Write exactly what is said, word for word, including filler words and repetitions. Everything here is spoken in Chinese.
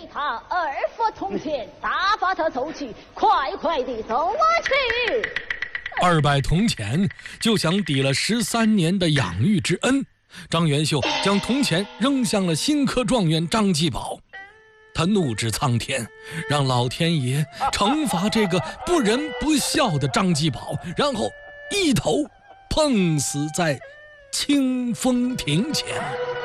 他二府铜钱，大把他凑齐，快快地送我去。 二百铜钱就想抵了十三年的养育之恩。张元秀将铜钱扔向了新科状元张继宝，他怒指苍天，让老天爷惩罚这个不仁不孝的张继宝，然后一头碰死在清风亭前。